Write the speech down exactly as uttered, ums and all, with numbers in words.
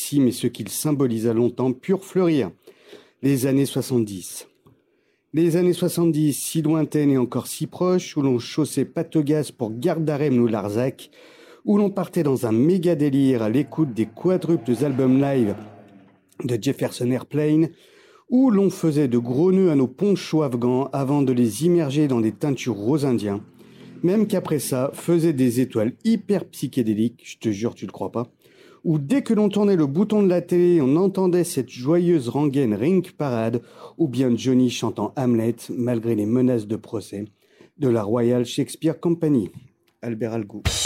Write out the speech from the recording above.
cimes et ce qu'il symbolisa longtemps purent fleurir. Les années soixante-dix. Les années soixante-dix, si lointaines et encore si proches, où l'on chaussait Patogas pour Gardarem ou Larzac, où l'on partait dans un méga délire à l'écoute des quadruples albums live de Jefferson Airplane, où l'on faisait de gros nœuds à nos ponchos afghans avant de les immerger dans des teintures roses indiens, même qu'après ça, faisait des étoiles hyper psychédéliques, je te jure, tu le crois pas, où dès que l'on tournait le bouton de la télé, on entendait cette joyeuse rengaine Ring Parade, ou bien Johnny chantant Hamlet, malgré les menaces de procès, de la Royal Shakespeare Company. Albert Algou.